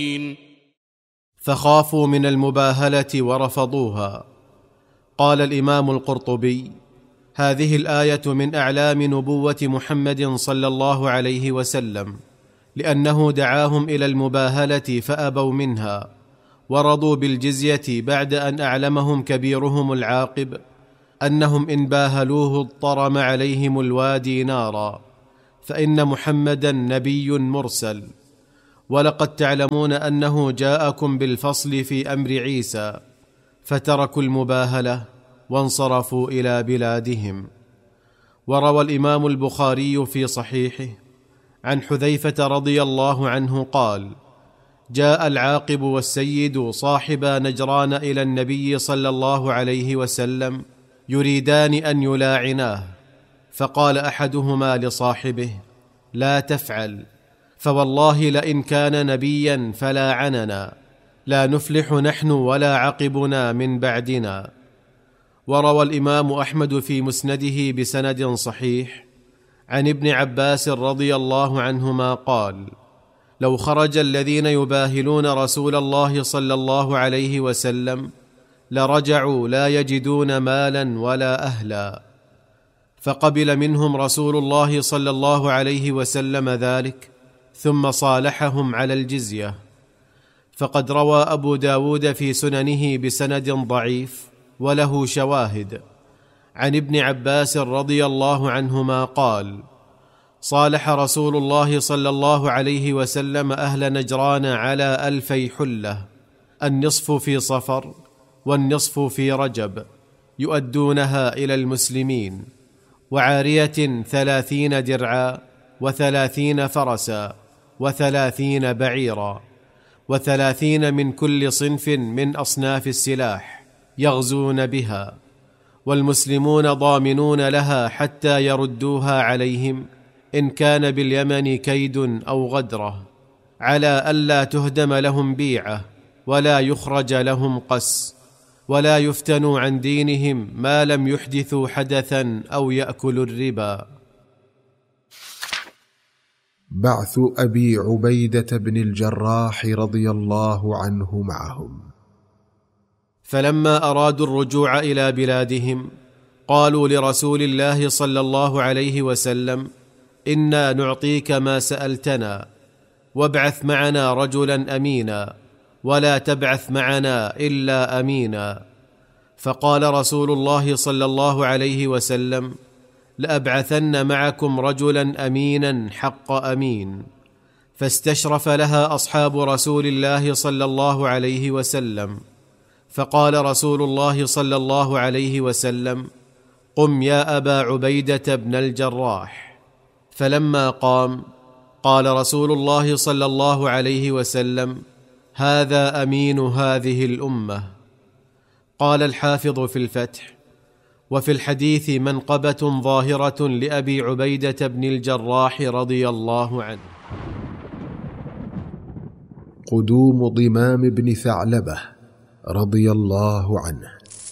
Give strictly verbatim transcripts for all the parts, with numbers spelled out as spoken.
فخافوا من المباهلة ورفضوها. قال الإمام القرطبي: هذه الآية من أعلام نبوة محمد صلى الله عليه وسلم، لأنه دعاهم إلى المباهلة فأبوا منها، ورضوا بالجزية بعد أن أعلمهم كبيرهم العاقب أنهم إن باهلوه اضطرم عليهم الوادي نارا، فإن محمدا نبي مرسل. ولقد تعلمون أنه جاءكم بالفصل في أمر عيسى، فتركوا المباهلة وانصرفوا إلى بلادهم. وروى الإمام البخاري في صحيحه عن حذيفة رضي الله عنه قال: جاء العاقب والسيد صاحبا نجران إلى النبي صلى الله عليه وسلم يريدان أن يلاعناه، فقال أحدهما لصاحبه: لا تفعل، فوالله لئن كان نبيا فلاعننا، لا نفلح نحن ولا عقبنا من بعدنا. وروى الإمام أحمد في مسنده بسند صحيح عن ابن عباس رضي الله عنهما قال: لو خرج الذين يباهلون رسول الله صلى الله عليه وسلم لرجعوا لا يجدون مالا ولا أهلا، فقبل منهم رسول الله صلى الله عليه وسلم ذلك، ثم صالحهم على الجزية. فقد روى أبو داود في سننه بسند ضعيف وله شواهد عن ابن عباس رضي الله عنهما قال: صالح رسول الله صلى الله عليه وسلم أهل نجران على ألفي حلة، النصف في صفر والنصف في رجب، يؤدونها إلى المسلمين، وعارية ثلاثين درعا وثلاثين فرسا وثلاثين بعيرا وثلاثين من كل صنف من أصناف السلاح يغزون بها، والمسلمون ضامنون لها حتى يردوها عليهم إن كان باليمن كيد أو غدرة، على ألا تهدم لهم بيعة ولا يخرج لهم قس، ولا يفتنوا عن دينهم ما لم يحدثوا حدثا أو يأكلوا الربا. بعث أبي عبيدة بن الجراح رضي الله عنه معهم. فلما أرادوا الرجوع إلى بلادهم قالوا لرسول الله صلى الله عليه وسلم: إنا نعطيك ما سألتنا، وابعث معنا رجلا أمينا، ولا تبعث معنا إلا أمينا. فقال رسول الله صلى الله عليه وسلم: لأبعثن معكم رجلا أمينا حق أمين. فاستشرف لها أصحاب رسول الله صلى الله عليه وسلم، فقال رسول الله صلى الله عليه وسلم: قم يا أبا عبيدة بن الجراح. فلما قام قال رسول الله صلى الله عليه وسلم: هذا أمين هذه الأمة. قال الحافظ في الفتح: وفي الحديث منقبة ظاهرة لأبي عبيدة بن الجراح رضي الله عنه. قدوم ضمام بن ثعلبة رضي الله عنه.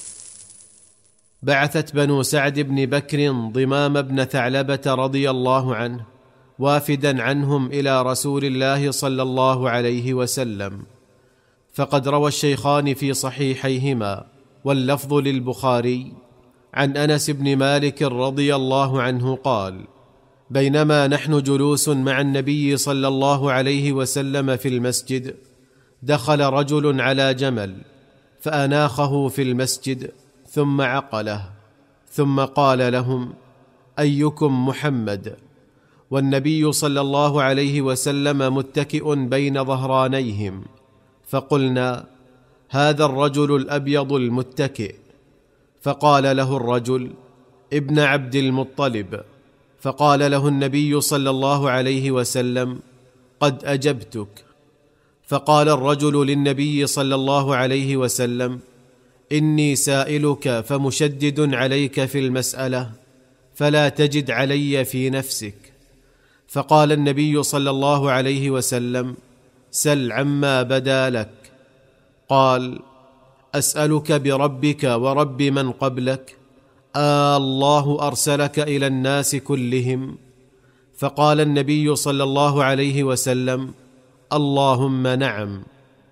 بعثت بنو سعد بن بكر ضمام بن ثعلبة رضي الله عنه وافدا عنهم إلى رسول الله صلى الله عليه وسلم. فقد روى الشيخان في صحيحيهما واللفظ للبخاري عن أنس بن مالك رضي الله عنه قال: بينما نحن جلوس مع النبي صلى الله عليه وسلم في المسجد، دخل رجل على جمل فأناخه في المسجد ثم عقله، ثم قال لهم: أيكم محمد؟ والنبي صلى الله عليه وسلم متكئ بين ظهرانيهم، فقلنا: هذا الرجل الأبيض المتكئ. فقال له الرجل: ابن عبد المطلب. فقال له النبي صلى الله عليه وسلم: قد أجبتك. فقال الرجل للنبي صلى الله عليه وسلم: إني سائلك فمشدد عليك في المسألة، فلا تجد علي في نفسك. فقال النبي صلى الله عليه وسلم: سل عما بدا لك. قال: أسألك بربك ورب من قبلك، آه الله أرسلك إلى الناس كلهم؟ فقال النبي صلى الله عليه وسلم: اللهم نعم.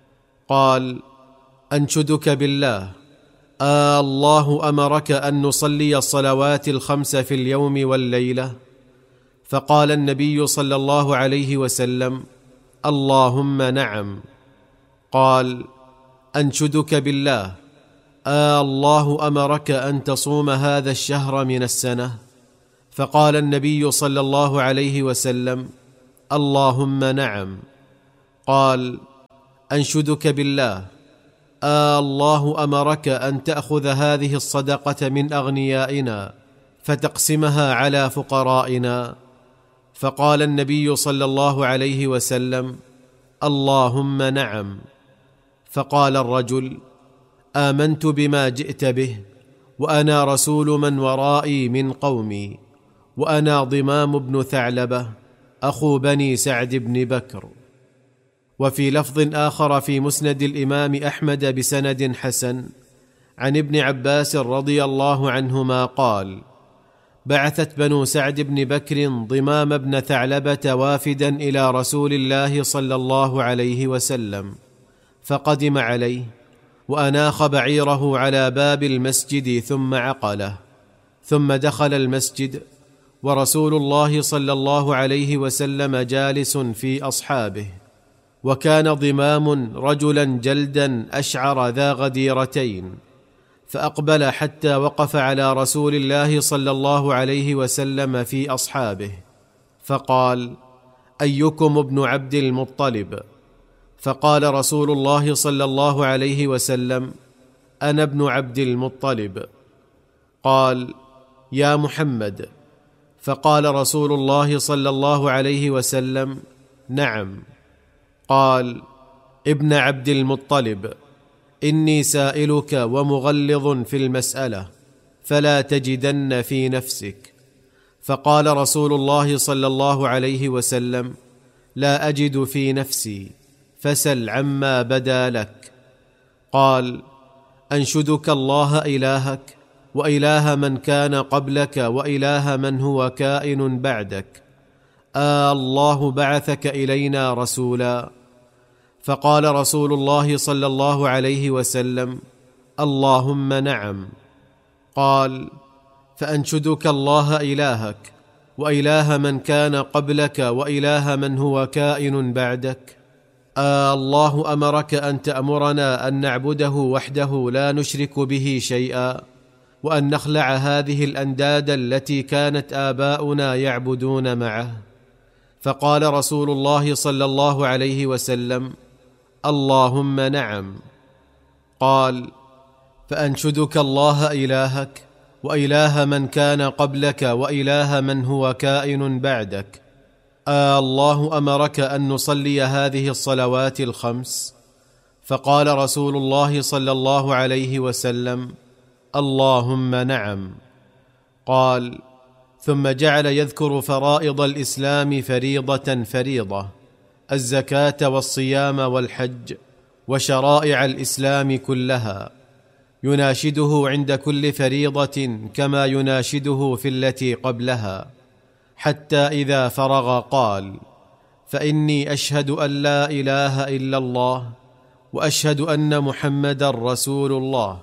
قال: أنشدك بالله، آه الله أمرك أن نصلي الصلوات الخمس في اليوم والليلة؟ فقال النبي صلى الله عليه وسلم: اللهم نعم. قال: أنشدك بالله، آه الله أمرك أن تصوم هذا الشهر من السنة؟ فقال النبي صلى الله عليه وسلم: اللهم نعم. قال: أنشدك بالله، آه الله أمرك أن تأخذ هذه الصدقة من أغنيائنا فتقسمها على فقرائنا؟ فقال النبي صلى الله عليه وسلم: اللهم نعم. فقال الرجل: آمنت بما جئت به، وأنا رسول من ورائي من قومي، وأنا ضمام بن ثعلبة أخو بني سعد بن بكر. وفي لفظ آخر في مسند الإمام أحمد بسند حسن عن ابن عباس رضي الله عنهما قال: بعثت بنو سعد بن بكر ضمام بن ثعلبة وافدا إلى رسول الله صلى الله عليه وسلم، فقدم عليه وأناخ بعيره على باب المسجد ثم عقله، ثم دخل المسجد ورسول الله صلى الله عليه وسلم جالس في أصحابه، وكان ضمام رجلا جلدا أشعر ذا غديرتين، فأقبل حتى وقف على رسول الله صلى الله عليه وسلم في أصحابه، فقال: أيكم ابن عبد المطلب؟ فقال رسول الله صلى الله عليه وسلم: أنا ابن عبد المطلب. قال: يا محمد. فقال رسول الله صلى الله عليه وسلم: نعم. قال: ابن عبد المطلب، إني سائلك ومغلظ في المسألة، فلا تجدن في نفسك. فقال رسول الله صلى الله عليه وسلم: لا أجد في نفسي، فسل عما بدا لك. قال: أنشدك الله إلهك وإله من كان قبلك وإله من هو كائن بعدك، آه الله بعثك إلينا رسولا؟ فقال رسول الله صلى الله عليه وسلم: اللهم نعم. قال: فأنشدك الله إلهك وإله من كان قبلك وإله من هو كائن بعدك، آه الله أمرك أن تأمرنا أن نعبده وحده لا نشرك به شيئا، وأن نخلع هذه الأنداد التي كانت آباؤنا يعبدون معه؟ فقال رسول الله صلى الله عليه وسلم: اللهم نعم. قال: فأنشدك الله إلهك وإله من كان قبلك وإله من هو كائن بعدك، آه الله أمرك أن نصلي هذه الصلوات الخمس؟ فقال رسول الله صلى الله عليه وسلم: اللهم نعم. قال: ثم جعل يذكر فرائض الإسلام فريضة فريضة، الزكاة والصيام والحج وشرائع الإسلام كلها، يناشده عند كل فريضة كما يناشده في التي قبلها، حتى إذا فرغ قال: فإني أشهد أن لا إله إلا الله وأشهد أن محمدا رسول الله،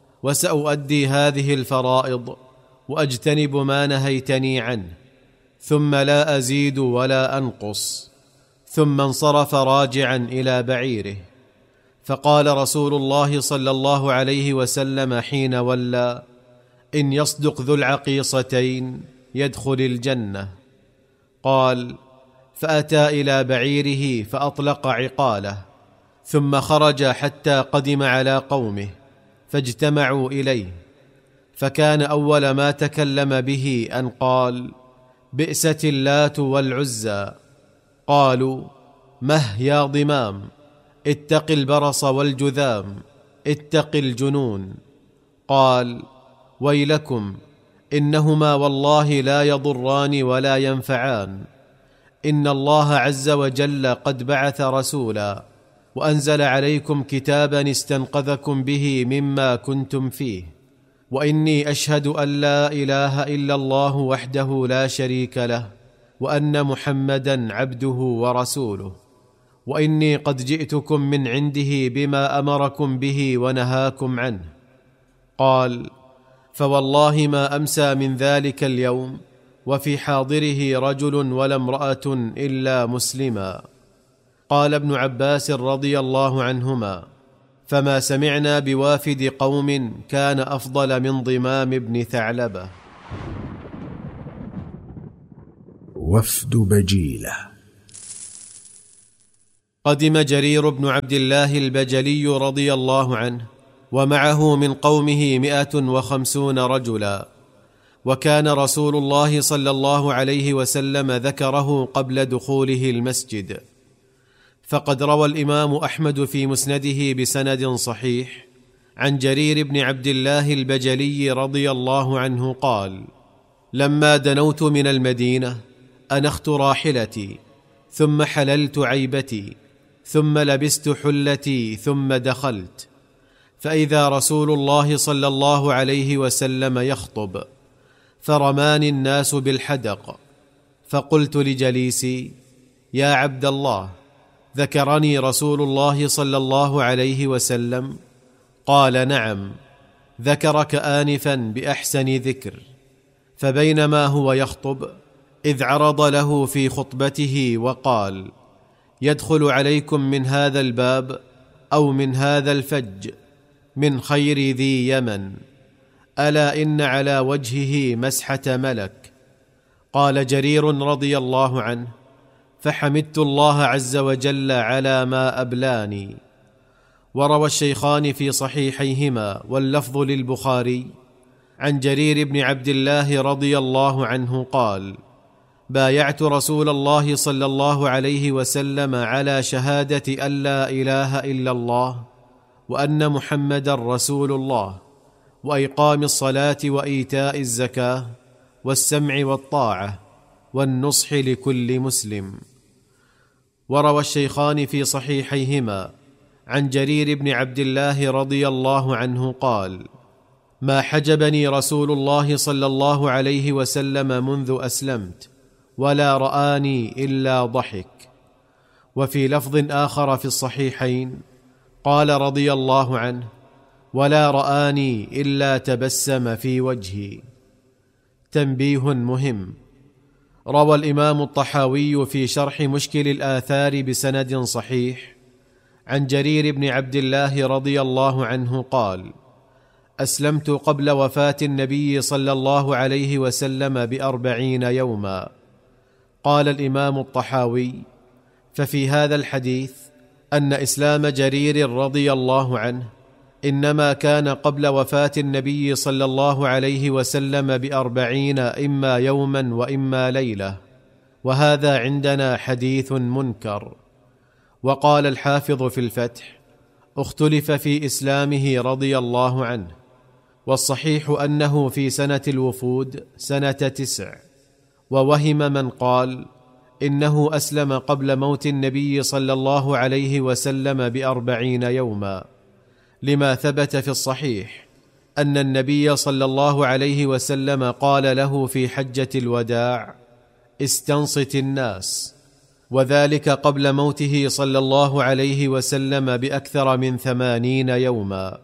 وسأؤدي هذه الفرائض وأجتنب ما نهيتني عنه، ثم لا أزيد ولا أنقص. ثم انصرف راجعا إلى بعيره. فقال رسول الله صلى الله عليه وسلم حين ولى: إن يصدق ذو العقيصتين يدخل الجنة. قال: فأتى إلى بعيره فأطلق عقاله، ثم خرج حتى قدم على قومه فاجتمعوا إليه، فكان أول ما تكلم به أن قال: بئست اللات والعزى. قالوا: مه يا ضمام، اتق البرص والجذام، اتق الجنون. قال: ويلكم، إنهما والله لا يضران ولا ينفعان، إن الله عز وجل قد بعث رسولا وأنزل عليكم كتابا استنقذكم به مما كنتم فيه، وإني أشهد أن لا إله إلا الله وحده لا شريك له، وأن محمدا عبده ورسوله، وإني قد جئتكم من عنده بما أمركم به ونهاكم عنه. قال: فوالله ما أمسى من ذلك اليوم وفي حاضره رجل ولا امرأة إلا مسلما. قال ابن عباس رضي الله عنهما: فما سمعنا بوافد قوم كان أفضل من ضمام بن ثعلبة. وفد بجيلة. قدم جرير بن عبد الله البجلي رضي الله عنه ومعه من قومه مئة وخمسون رجلا، وكان رسول الله صلى الله عليه وسلم ذكره قبل دخوله المسجد. فقد روى الإمام أحمد في مسنده بسند صحيح عن جرير بن عبد الله البجلي رضي الله عنه قال: لما دنوت من المدينة أنخت راحلتي، ثم حللت عيبتي، ثم لبست حلتي، ثم دخلت، فإذا رسول الله صلى الله عليه وسلم يخطب، فرماني الناس بالحدق، فقلت لجليسي: يا عبد الله، ذكرني رسول الله صلى الله عليه وسلم؟ قال: نعم، ذكرك آنفا بأحسن ذكر. فبينما هو يخطب إذ عرض له في خطبته وقال: يدخل عليكم من هذا الباب أو من هذا الفج من خير ذي يمن، ألا إن على وجهه مسحة ملك. قال جرير رضي الله عنه: فحمدت الله عز وجل على ما أبلاني. وروى الشيخان في صحيحيهما واللفظ للبخاري عن جرير بن عبد الله رضي الله عنه قال: بايعت رسول الله صلى الله عليه وسلم على شهادة أن لا إله إلا الله وأن محمدا رسول الله، وإقام الصلاة وإيتاء الزكاة والسمع والطاعة والنصح لكل مسلم. وروى الشيخان في صحيحيهما عن جرير بن عبد الله رضي الله عنه قال: ما حجبني رسول الله صلى الله عليه وسلم منذ أسلمت، ولا رآني إلا ضحك. وفي لفظ آخر في الصحيحين قال رضي الله عنه: ولا رآني إلا تبسم في وجهي. تنبيه مهم: روى الإمام الطحاوي في شرح مشكل الآثار بسند صحيح عن جرير بن عبد الله رضي الله عنه قال: أسلمت قبل وفاة النبي صلى الله عليه وسلم بأربعين يوما. قال الإمام الطحاوي: ففي هذا الحديث أن إسلام جرير رضي الله عنه إنما كان قبل وفاة النبي صلى الله عليه وسلم بأربعين إما يوما وإما ليلة، وهذا عندنا حديث منكر. وقال الحافظ في الفتح: اختلف في إسلامه رضي الله عنه، والصحيح أنه في سنة الوفود سنة تسع. ووهم من قال إنه أسلم قبل موت النبي صلى الله عليه وسلم بأربعين يوما، لما ثبت في الصحيح أن النبي صلى الله عليه وسلم قال له في حجة الوداع: استنصت الناس، وذلك قبل موته صلى الله عليه وسلم بأكثر من ثمانين يوما.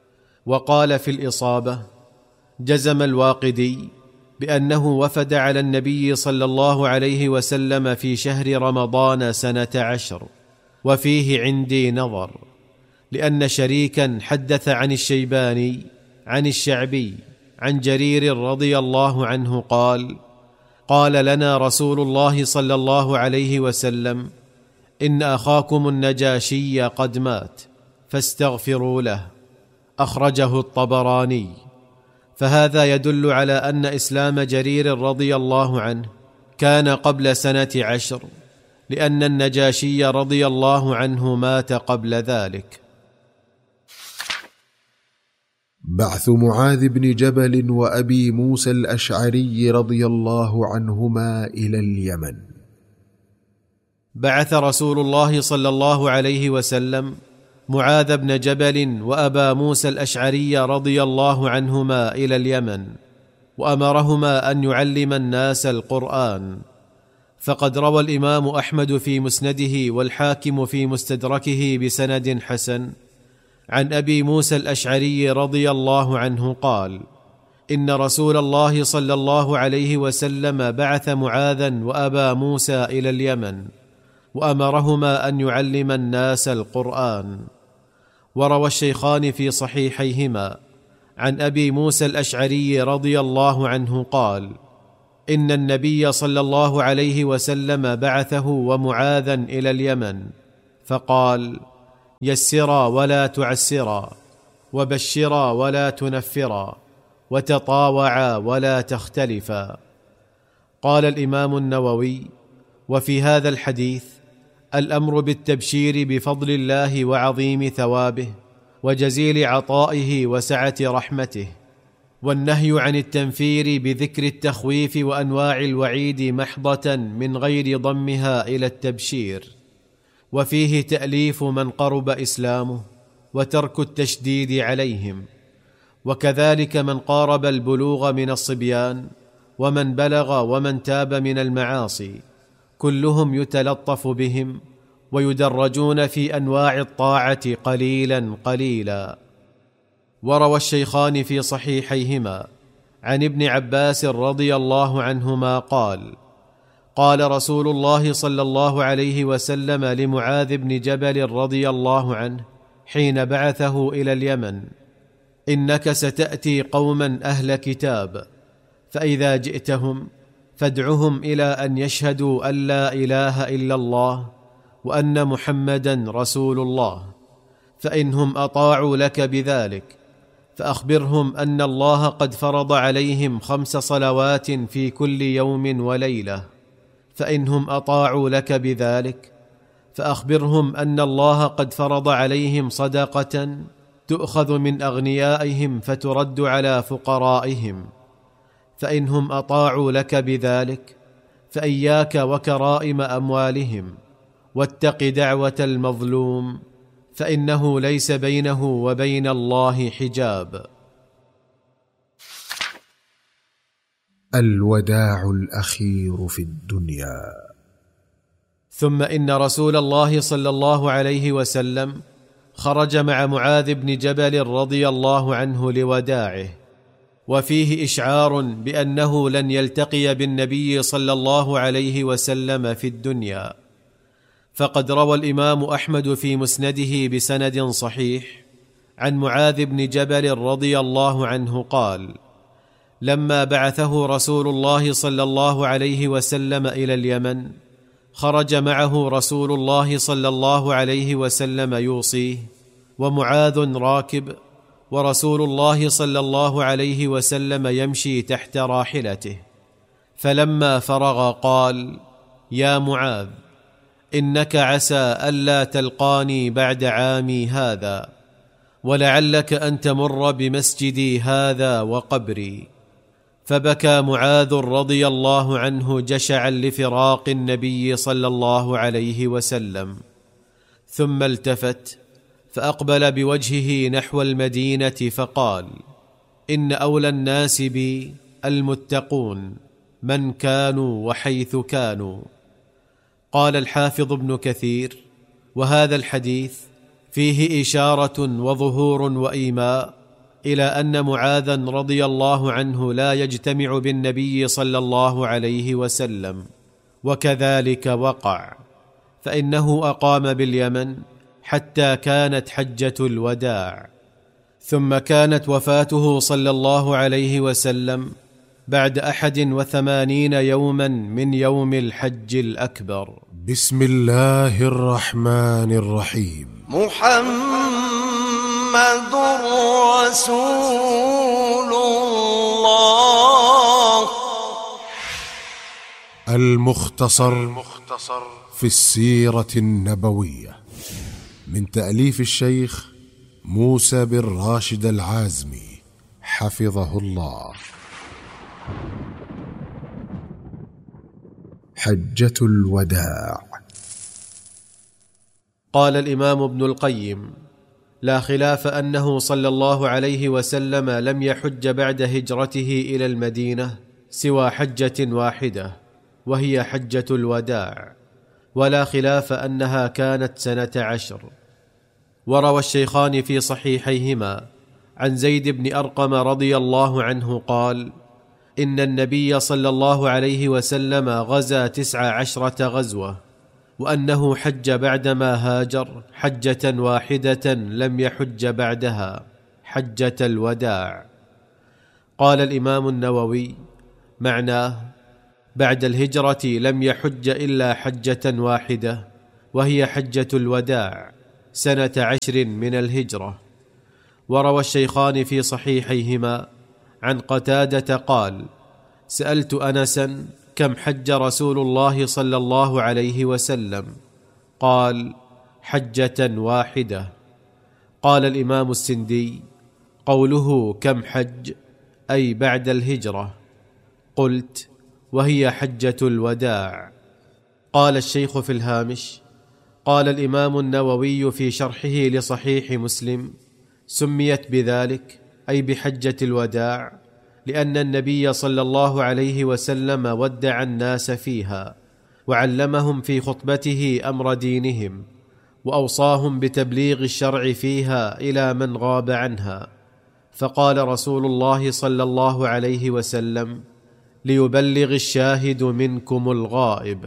وقال في الإصابة: جزم الواقدي بأنه وفد على النبي صلى الله عليه وسلم في شهر رمضان سنة عشر، وفيه عندي نظر، لأن شريكا حدث عن الشيباني عن الشعبي عن جرير رضي الله عنه قال: قال لنا رسول الله صلى الله عليه وسلم: إن أخاكم النجاشي قد مات فاستغفروا له. أخرجه الطبراني. فهذا يدل على أن إسلام جرير رضي الله عنه كان قبل سنة عشر، لأن النجاشي رضي الله عنه مات قبل ذلك. بعث معاذ بن جبل وأبي موسى الأشعري رضي الله عنهما إلى اليمن. بعث رسول الله صلى الله عليه وسلم معاذ بن جبل وأبا موسى الأشعري رضي الله عنهما إلى اليمن، وأمرهما أن يعلم الناس القرآن. فقد روى الإمام أحمد في مسنده والحاكم في مستدركه بسند حسن عن أبي موسى الأشعري رضي الله عنه قال: إن رسول الله صلى الله عليه وسلم بعث معاذا وأبا موسى إلى اليمن وأمرهما أن يعلم الناس القرآن. وروى الشيخان في صحيحيهما عن أبي موسى الأشعري رضي الله عنه قال: إن النبي صلى الله عليه وسلم بعثه ومعاذا إلى اليمن فقال: يسرا ولا تعسرا، وبشرا ولا تنفرا، وتطاوعا ولا تختلفا. قال الإمام النووي: وفي هذا الحديث الأمر بالتبشير بفضل الله وعظيم ثوابه وجزيل عطائه وسعة رحمته، والنهي عن التنفير بذكر التخويف وأنواع الوعيد محضة من غير ضمها إلى التبشير. وفيه تأليف من قرب إسلامه وترك التشديد عليهم، وكذلك من قارب البلوغ من الصبيان ومن بلغ ومن تاب من المعاصي، كلهم يتلطف بهم ويدرجون في أنواع الطاعة قليلا قليلا. وروى الشيخان في صحيحيهما عن ابن عباس رضي الله عنهما قال: قال رسول الله صلى الله عليه وسلم لمعاذ بن جبل رضي الله عنه حين بعثه إلى اليمن: إنك ستأتي قوما أهل كتاب، فإذا جئتهم فادعهم إلى أن يشهدوا أن لا إله إلا الله وأن محمدا رسول الله، فإنهم أطاعوا لك بذلك فأخبرهم أن الله قد فرض عليهم خمس صلوات في كل يوم وليلة، فإنهم أطاعوا لك بذلك فأخبرهم أن الله قد فرض عليهم صدقة تؤخذ من أغنيائهم فترد على فقرائهم، فإنهم أطاعوا لك بذلك فإياك وكرائم أموالهم، واتق دعوة المظلوم فإنه ليس بينه وبين الله حجاب. الوداع الأخير في الدنيا. ثم إن رسول الله صلى الله عليه وسلم خرج مع معاذ بن جبل رضي الله عنه لوداعه، وفيه إشعار بأنه لن يلتقي بالنبي صلى الله عليه وسلم في الدنيا. فقد روى الإمام أحمد في مسنده بسند صحيح عن معاذ بن جبل رضي الله عنه قال: لما بعثه رسول الله صلى الله عليه وسلم إلى اليمن خرج معه رسول الله صلى الله عليه وسلم يوصيه، ومعاذ راكب، ورسول الله صلى الله عليه وسلم يمشي تحت راحلته. فلما فرغ قال: يا معاذ، إنك عسى ألا تلقاني بعد عامي هذا، ولعلك أن تمر بمسجدي هذا وقبري. فبكى معاذ رضي الله عنه جشعا لفراق النبي صلى الله عليه وسلم، ثم التفت فأقبل بوجهه نحو المدينة فقال: إن أولى الناس بي المتقون من كانوا وحيث كانوا. قال الحافظ ابن كثير: وهذا الحديث فيه إشارة وظهور وإيماء إلى أن معاذا رضي الله عنه لا يجتمع بالنبي صلى الله عليه وسلم، وكذلك وقع، فإنه أقام باليمن حتى كانت حجة الوداع، ثم كانت وفاته صلى الله عليه وسلم بعد أحد وثمانين يوما من يوم الحج الأكبر. بسم الله الرحمن الرحيم. محمد رسول الله. المختصر في السيرة النبوية، من تأليف الشيخ موسى بن راشد العازمي حفظه الله. حجة الوداع. قال الإمام ابن القيم: لا خلاف أنه صلى الله عليه وسلم لم يحج بعد هجرته إلى المدينة سوى حجة واحدة، وهي حجة الوداع، ولا خلاف أنها كانت سنة عشر. وروى الشيخان في صحيحيهما عن زيد بن أرقم رضي الله عنه قال: إن النبي صلى الله عليه وسلم غزا تسع عشرة غزوة، وأنه حج بعدما هاجر حجة واحدة لم يحج بعدها، حجة الوداع. قال الإمام النووي: معناه بعد الهجرة لم يحج إلا حجة واحدة، وهي حجة الوداع سنة عشر من الهجرة. وروى الشيخان في صحيحيهما عن قتادة قال: سألت أنسا: كم حج رسول الله صلى الله عليه وسلم؟ قال: حجة واحدة. قال الإمام السندي: قوله كم حج أي بعد الهجرة. قلت: وهي حجة الوداع. قال الشيخ في الهامش: قال الإمام النووي في شرحه لصحيح مسلم: سميت بذلك أي بحجة الوداع لأن النبي صلى الله عليه وسلم ودع الناس فيها، وعلمهم في خطبته أمر دينهم، وأوصاهم بتبليغ الشرع فيها إلى من غاب عنها. فقال رسول الله صلى الله عليه وسلم: ليبلغ الشاهد منكم الغائب.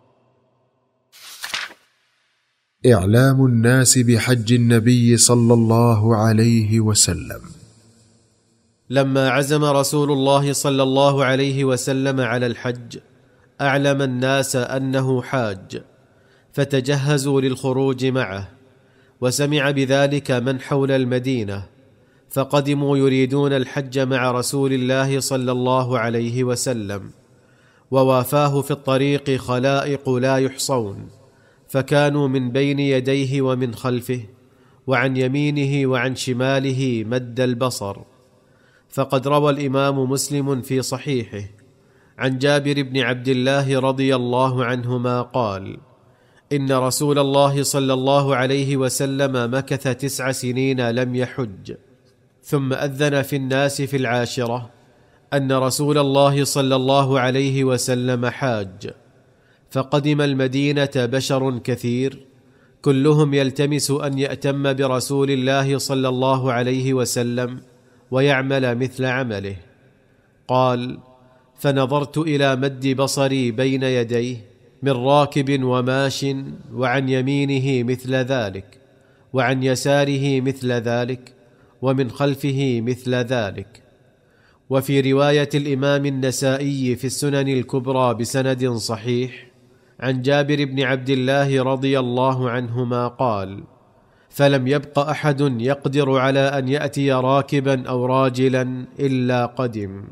إعلام الناس بحج النبي صلى الله عليه وسلم. لما عزم رسول الله صلى الله عليه وسلم على الحج أعلم الناس أنه حاج، فتجهزوا للخروج معه، وسمع بذلك من حول المدينة، فقدموا يريدون الحج مع رسول الله صلى الله عليه وسلم. ووافاه في الطريق خلائق لا يحصون، فكانوا من بين يديه ومن خلفه، وعن يمينه وعن شماله مد البصر. فقد روى الإمام مسلم في صحيحه عن جابر بن عبد الله رضي الله عنهما قال: إن رسول الله صلى الله عليه وسلم مكث تسع سنين لم يحج، ثم أذن في الناس في العاشرة أن رسول الله صلى الله عليه وسلم حاج. فقدم المدينة بشر كثير، كلهم يلتمس أن يأتم برسول الله صلى الله عليه وسلم ويعمل مثل عمله. قال: فنظرت إلى مد بصري بين يديه من راكب وماش، وعن يمينه مثل ذلك، وعن يساره مثل ذلك، ومن خلفه مثل ذلك. وفي رواية الإمام النسائي في السنن الكبرى بسند صحيح عن جابر بن عبد الله رضي الله عنهما قال: فلم يبق أحد يقدر على أن يأتي راكبا أو راجلا إلا قدم.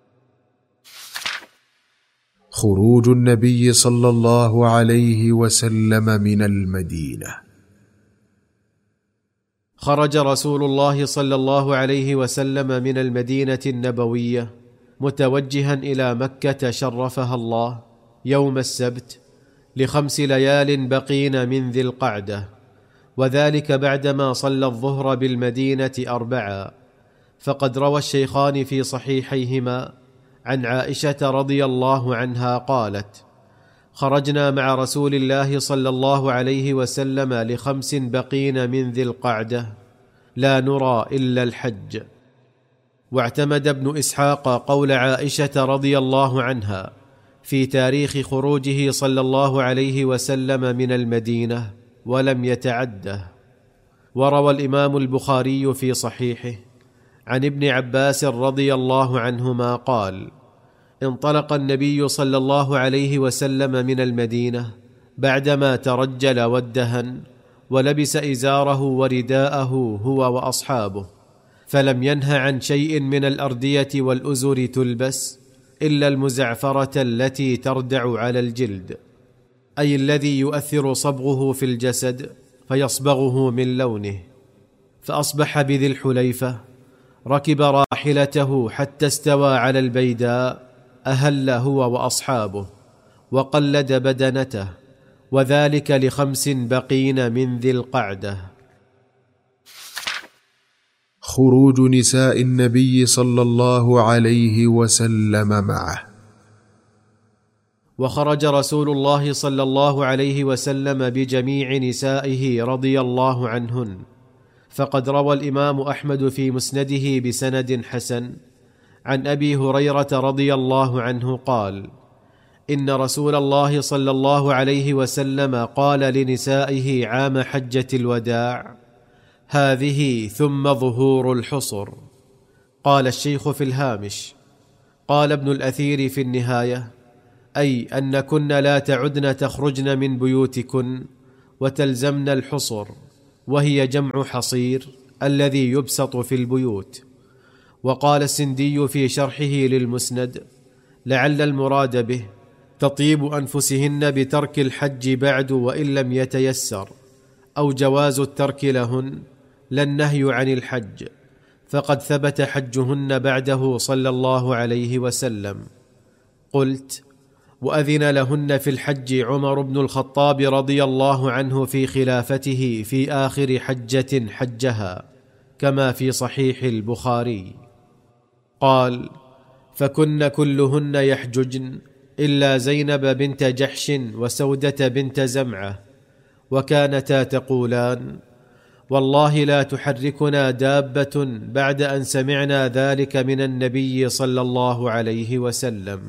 خروج النبي صلى الله عليه وسلم من المدينة. خرج رسول الله صلى الله عليه وسلم من المدينة النبوية متوجها إلى مكة شرفها الله يوم السبت لخمس ليال بقين من ذي القعدة، وذلك بعدما صلى الظهر بالمدينة أربعا. فقد روى الشيخان في صحيحيهما عن عائشة رضي الله عنها قالت: خرجنا مع رسول الله صلى الله عليه وسلم لخمس بقين من ذي القعدة لا نرى إلا الحج. واعتمد ابن إسحاق قول عائشة رضي الله عنها في تاريخ خروجه صلى الله عليه وسلم من المدينة ولم يتعده. وروى الإمام البخاري في صحيحه عن ابن عباس رضي الله عنهما قال: انطلق النبي صلى الله عليه وسلم من المدينة بعدما ترجل وادهن، ولبس إزاره ورداءه هو وأصحابه، فلم ينه عن شيء من الأردية والأزر تلبس إلا المزعفرة التي تردع على الجلد، أي الذي يؤثر صبغه في الجسد فيصبغه من لونه. فأصبح بذي الحليفة، ركب راحلته حتى استوى على البيداء، أهل هو وأصحابه وقلد بدنته، وذلك لخمس بقين من ذي القعدة. خروج نساء النبي صلى الله عليه وسلم معه. وخرج رسول الله صلى الله عليه وسلم بجميع نسائه رضي الله عنهن. فقد روى الإمام أحمد في مسنده بسند حسن عن أبي هريرة رضي الله عنه قال: إن رسول الله صلى الله عليه وسلم قال لنسائه عام حجة الوداع: هذه ثم ظهور الحصر. قال الشيخ في الهامش: قال ابن الأثير في النهاية: أي أنكن لا تعدن تخرجن من بيوتكن وتلزمن الحصر، وهي جمع حصير الذي يبسط في البيوت. وقال السندي في شرحه للمسند: لعل المراد به تطيب أنفسهن بترك الحج بعد وإن لم يتيسر، أو جواز الترك لهن لا النهي عن الحج، فقد ثبت حجهن بعده صلى الله عليه وسلم. قلت: وأذن لهن في الحج عمر بن الخطاب رضي الله عنه في خلافته في آخر حجة حجها، كما في صحيح البخاري. قال: فكن كلهن يحججن إلا زينب بنت جحش وسودة بنت زمعة، وكانتا تقولان: والله لا تحركنا دابة بعد أن سمعنا ذلك من النبي صلى الله عليه وسلم.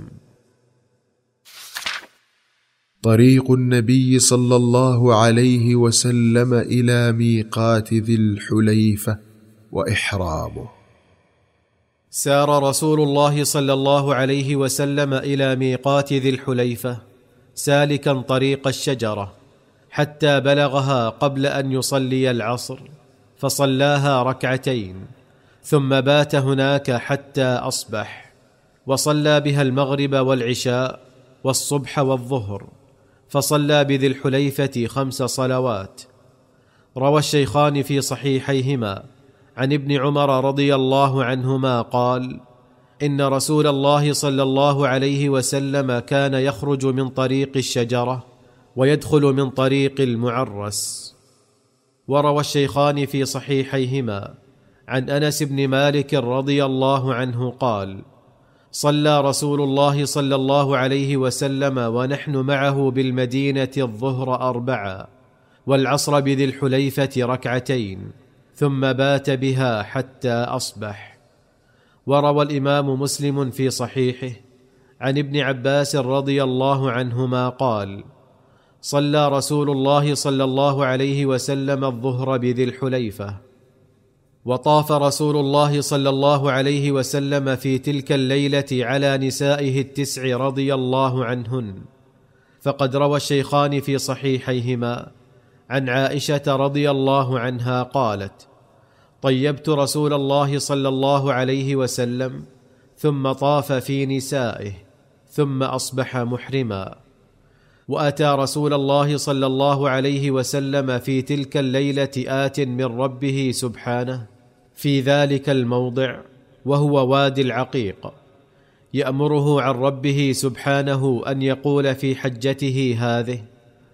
طريق النبي صلى الله عليه وسلم إلى ميقات ذي الحليفة وإحرامه. سار رسول الله صلى الله عليه وسلم إلى ميقات ذي الحليفة سالكا طريق الشجرة حتى بلغها قبل أن يصلي العصر، فصلاها ركعتين، ثم بات هناك حتى أصبح، وصلى بها المغرب والعشاء والصبح والظهر، فصلى بذي الحليفة خمس صلوات. روى الشيخان في صحيحيهما عن ابن عمر رضي الله عنهما قال: إن رسول الله صلى الله عليه وسلم كان يخرج من طريق الشجرة ويدخل من طريق المعرس. وروى الشيخان في صحيحيهما عن أنس بن مالك رضي الله عنه قال: صلى رسول الله صلى الله عليه وسلم ونحن معه بالمدينة الظهر أربعا، والعصر بذي الحليفة ركعتين، ثم بات بها حتى أصبح. وروى الإمام مسلم في صحيحه عن ابن عباس رضي الله عنهما قال: صلى رسول الله صلى الله عليه وسلم الظهر بذي الحليفة، وطاف رسول الله صلى الله عليه وسلم في تلك الليلة على نسائه التسع رضي الله عنهن. فقد روى الشيخان في صحيحيهما عن عائشة رضي الله عنها قالت: طيبت رسول الله صلى الله عليه وسلم ثم طاف في نسائه ثم أصبح محرما. وأتى رسول الله صلى الله عليه وسلم في تلك الليلة آت من ربه سبحانه في ذلك الموضع، وهو وادي العقيق، يأمره عن ربه سبحانه أن يقول في حجته هذه: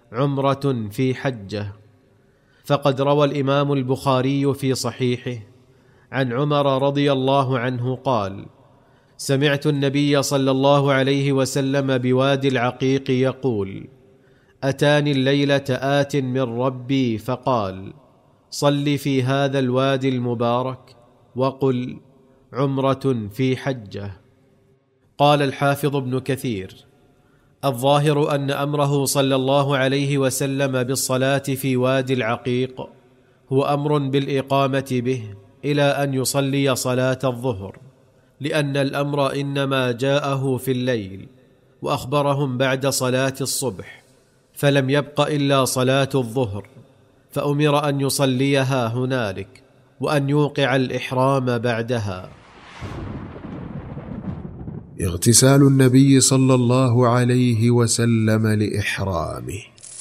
عمرة في حجة. فقد روى الإمام البخاري في صحيحه عن عمر رضي الله عنه قال: سمعت النبي صلى الله عليه وسلم بوادي العقيق يقول: أتاني الليلة آت من ربي فقال: صل في هذا الوادي المبارك وقل: عمرة في حجة. قال الحافظ ابن كثير: الظاهر أن أمره صلى الله عليه وسلم بالصلاة في وادي العقيق هو أمر بالإقامة به إلى أن يصلي صلاة الظهر، لأن الأمر إنما جاءه في الليل، وأخبرهم بعد صلاة الصبح، فلم يبق إلا صلاة الظهر، فأمر أن يصليها هنالك وأن يوقع الإحرام بعدها. اغتسال النبي صلى الله عليه وسلم لإحرامه.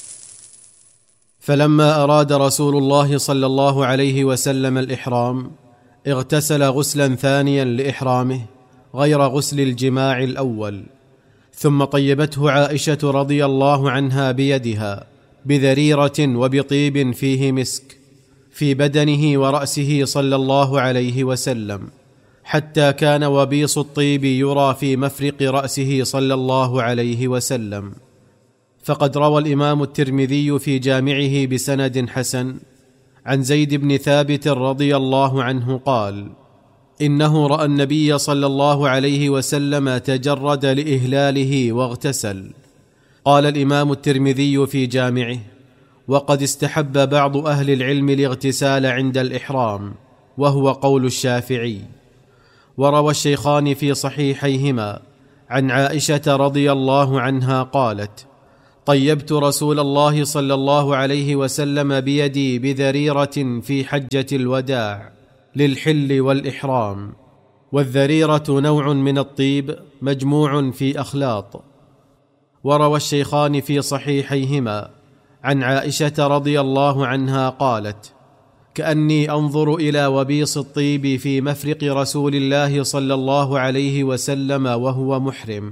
فلما أراد رسول الله صلى الله عليه وسلم الإحرام اغتسل غسلا ثانيا لإحرامه غير غسل الجماع الأول، ثم طيبته عائشة رضي الله عنها بيدها بذريرة وبطيب فيه مسك في بدنه ورأسه صلى الله عليه وسلم، حتى كان وبيص الطيب يرى في مفرق رأسه صلى الله عليه وسلم. فقد روى الإمام الترمذي في جامعه بسند حسن عن زيد بن ثابت رضي الله عنه قال: إنه رأى النبي صلى الله عليه وسلم تجرد لإهلاله واغتسل. قال الإمام الترمذي في جامعه: وقد استحب بعض أهل العلم الاغتسال عند الإحرام، وهو قول الشافعي. وروى الشيخان في صحيحيهما عن عائشة رضي الله عنها قالت: طيبت رسول الله صلى الله عليه وسلم بيدي بذريرة في حجة الوداع للحل والإحرام. والذريرة نوع من الطيب مجموع في أخلاط. وروى الشيخان في صحيحيهما عن عائشة رضي الله عنها قالت: كأني أنظر إلى وبيص الطيب في مفرق رسول الله صلى الله عليه وسلم وهو محرم.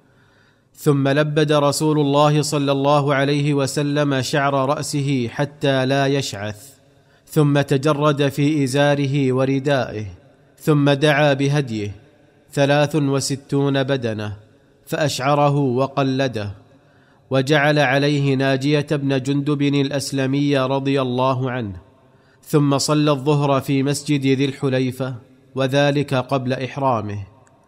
ثم لبد رسول الله صلى الله عليه وسلم شعر رأسه حتى لا يشعث، ثم تجرد في إزاره وردائه، ثم دعا بهديه ثلاث وستون بدنة فأشعره وقلده، وجعل عليه ناجية بن جندب الأسلمي رضي الله عنه، ثم صلى الظهر في مسجد ذي الحليفة، وذلك قبل إحرامه.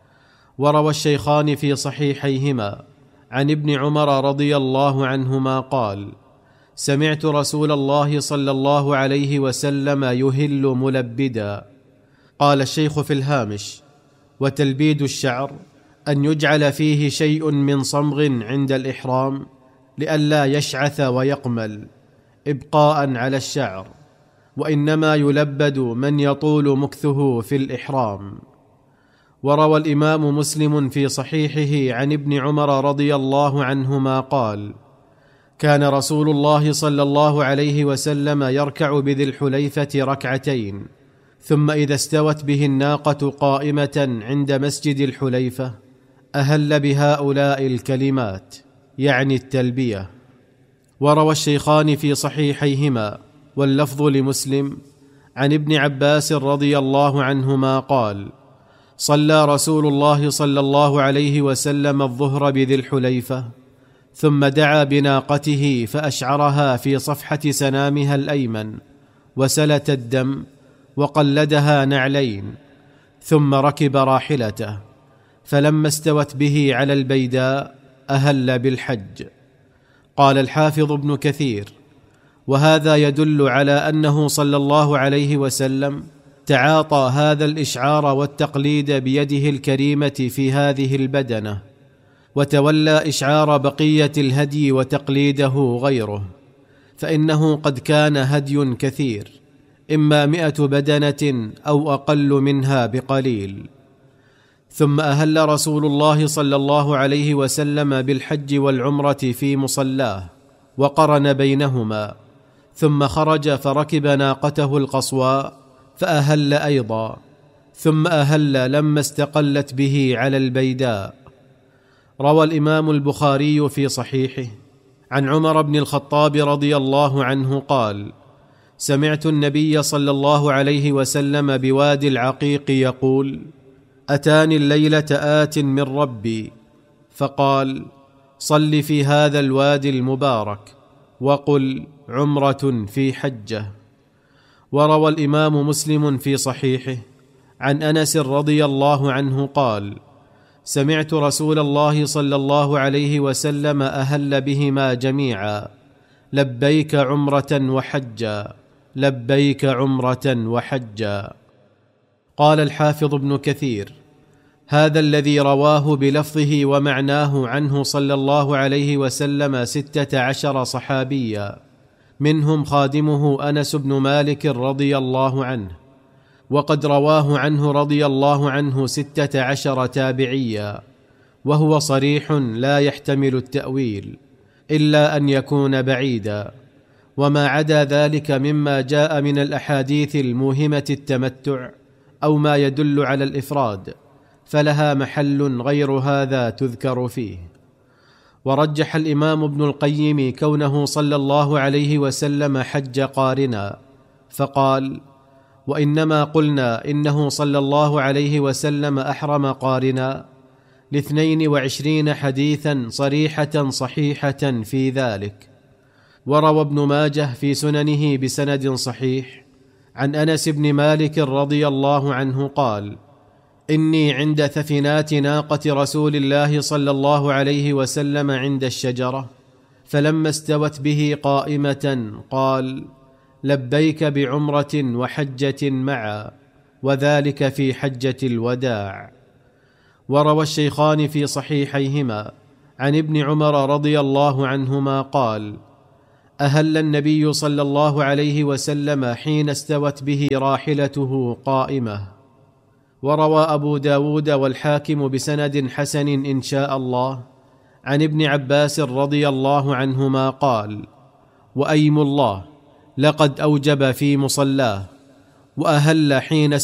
وروى الشيخان في صحيحيهما عن ابن عمر رضي الله عنهما قال: سمعت رسول الله صلى الله عليه وسلم يهل ملبدا. قال الشيخ في الهامش: وتلبيد الشعر أن يجعل فيه شيء من صمغ عند الإحرام لئلا يشعث ويقمل إبقاء على الشعر، وإنما يلبد من يطول مكثه في الإحرام. وروى الإمام مسلم في صحيحه عن ابن عمر رضي الله عنهما قال: كان رسول الله صلى الله عليه وسلم يركع بذي الحليفة ركعتين، ثم إذا استوت به الناقة قائمة عند مسجد الحليفة أهل بهؤلاء الكلمات، يعني التلبية. وروى الشيخان في صحيحيهما واللفظ لمسلم عن ابن عباس رضي الله عنهما قال: صلى رسول الله صلى الله عليه وسلم الظهر بذي الحليفة، ثم دعا بناقته فأشعرها في صفحة سنامها الأيمن، وسلت الدم، وقلدها نعلين، ثم ركب راحلته، فلما استوت به على البيداء أهل بالحج. قال الحافظ ابن كثير: وهذا يدل على أنه صلى الله عليه وسلم تعاطى هذا الإشعار والتقليد بيده الكريمة في هذه البدنة، وتولى إشعار بقية الهدي وتقليده غيره، فإنه قد كان هدي كثير، إما مئة بدنة أو أقل منها بقليل. ثم أهل رسول الله صلى الله عليه وسلم بالحج والعمرة في مصلاه، وقرن بينهما، ثم خرج فركب ناقته القصواء فأهل أيضا، ثم أهل لما استقلت به على البيداء. روى الإمام البخاري في صحيحه عن عمر بن الخطاب رضي الله عنه قال: سمعت النبي صلى الله عليه وسلم بوادي العقيق يقول: أتاني الليلة آت من ربي فقال: صل في هذا الوادي المبارك وقل عمرة في حجة. وروى الإمام مسلم في صحيحه عن أنس رضي الله عنه قال: سمعت رسول الله صلى الله عليه وسلم أهل بهما جميعا: لبيك عمرة وحجا، لبيك عمرة وحجا. قال الحافظ ابن كثير: هذا الذي رواه بلفظه ومعناه عنه صلى الله عليه وسلم ستة عشر صحابيا، منهم خادمه أنس بن مالك رضي الله عنه، وقد رواه عنه رضي الله عنه ستة عشر تابعيا، وهو صريح لا يحتمل التأويل إلا أن يكون بعيدا، وما عدا ذلك مما جاء من الأحاديث الموهمة التمتع أو ما يدل على الإفراد فلها محل غير هذا تذكر فيه. ورجح الإمام ابن القيم كونه صلى الله عليه وسلم حج قارنا، فقال: وانما قلنا انه صلى الله عليه وسلم احرم قارنا لاثنين وعشرين حديثا صريحه صحيحه في ذلك. وروى ابن ماجه في سننه بسند صحيح عن انس بن مالك رضي الله عنه قال: اني عند ثفنات ناقه رسول الله صلى الله عليه وسلم عند الشجره، فلما استوت به قائمه قال: لبيك بعمره وحجه معا، وذلك في حجه الوداع. وروى الشيخان في صحيحيهما عن ابن عمر رضي الله عنهما قال: أهل النبي صلى الله عليه وسلم حين استوت به راحلته قائمة. وروى أبو داود والحاكم بسند حسن إن شاء الله عن ابن عباس رضي الله عنهما قال: وأيم الله لقد أوجب في مصلاه، وأهل حين